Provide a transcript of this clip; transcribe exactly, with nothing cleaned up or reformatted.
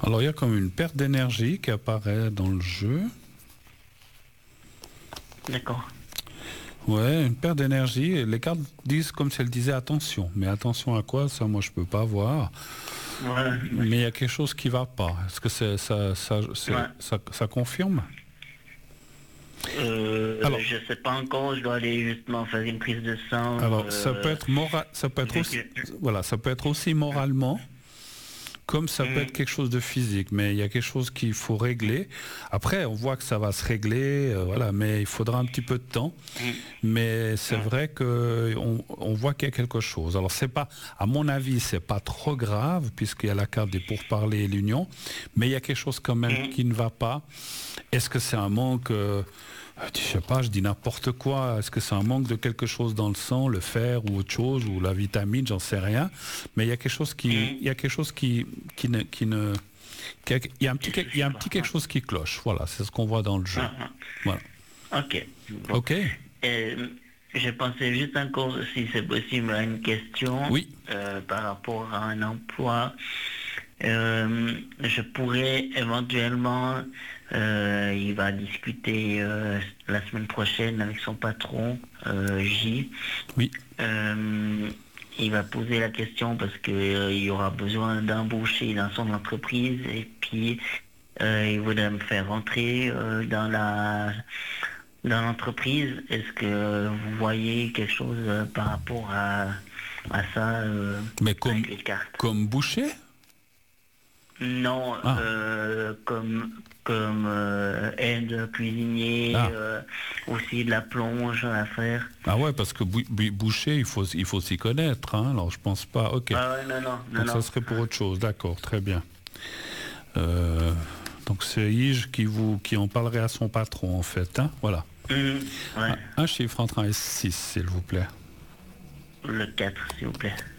Alors, il y a comme une perte d'énergie qui apparaît dans le jeu. D'accord. Ouais, une perte d'énergie. Et les cartes disent comme si elles disaient attention. Mais attention à quoi? Ça, moi, je peux pas voir. Ouais. Mais il y a quelque chose qui va pas. Est-ce que c'est, ça, ça, c'est- Ouais. ça, ça confirme? Euh, Alors- je sais pas encore, je dois aller justement faire une prise de sang. Alors, euh, ça peut être moral, ça peut être vu aussi, que- voilà, ça peut être aussi moralement, comme ça peut Mm. être quelque chose de physique. Mais il y a quelque chose qu'il faut régler. Après, on voit que ça va se régler, euh, voilà, mais il faudra un petit peu de temps. Mm. Mais c'est Mm. vrai que on, on voit qu'il y a quelque chose. Alors, c'est pas, à mon avis, c'est pas trop grave puisqu'il y a la carte des pourparlers et l'union. Mais il y a quelque chose quand même Mm. qui ne va pas. Est-ce que c'est un manque euh, je sais pas, je dis n'importe quoi. Est-ce que c'est un manque de quelque chose dans le sang, le fer ou autre chose, ou la vitamine, j'en sais rien. Mais il y a quelque chose qui, Mm. il y a quelque chose qui, qui ne, qui ne, qui a- il y a un petit, quel- il y a un petit quelque chose qui cloche. Voilà, c'est ce qu'on voit dans le jeu. Ah, ah. Voilà. Ok. Bon. Ok. Euh, je pensais juste encore, si c'est possible, à une question Oui. euh, par rapport à un emploi. Euh, je pourrais éventuellement, euh, il va discuter euh, la semaine prochaine avec son patron, euh, J. Oui. Euh, il va poser la question parce que euh, il y aura besoin d'embaucher dans son entreprise et puis euh, il voudrait me faire rentrer euh, dans la dans l'entreprise. Est-ce que vous voyez quelque chose euh, par rapport à, à ça euh, Mais comme, avec les cartes? comme boucher? Non, Ah. euh, comme comme euh, aide cuisinier, Ah. euh, aussi de la plonge à faire. Ah ouais, parce que bou- bou- boucher, il faut, il faut s'y connaître. Hein. Alors je pense pas. Ok. Ah ouais, non, non, non, Donc non. ça serait pour autre chose. D'accord, très bien. Euh, donc c'est Ige qui vous, qui en parlerait à son patron en fait. Hein. Voilà. Mhm, ouais. Un chiffre entre un et six, s'il vous plaît. Le quatre, s'il vous plaît.